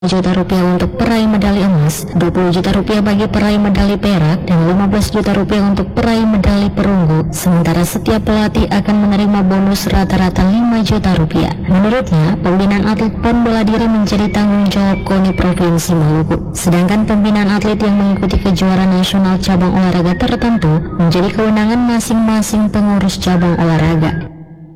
juta rupiah untuk peraih medali emas, 20 juta rupiah bagi peraih medali perak, dan 15 juta rupiah untuk peraih medali perunggu. Sementara setiap pelatih akan menerima bonus rata-rata 5 juta rupiah. Menurutnya, pembinaan atlet PON bela diri menjadi tanggung jawab KONI Provinsi Maluku. Sedangkan pembinaan atlet yang mengikuti kejuaraan nasional cabang olahraga tertentu menjadi kewenangan masing-masing pengurus cabang olahraga.